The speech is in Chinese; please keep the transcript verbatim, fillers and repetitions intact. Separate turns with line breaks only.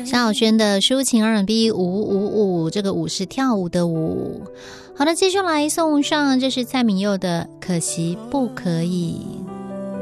萧亚轩的抒情 R and B 五五五，这个舞是跳舞的舞。好的，接下来送上，这是蔡旻佑的可惜不可以。